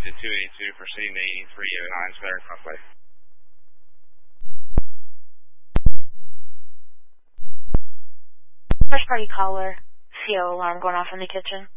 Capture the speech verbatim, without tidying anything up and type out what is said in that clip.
to two eighty-two, proceeding to eighty-three oh nine, clear runway. First party caller, C O alarm going off in the kitchen.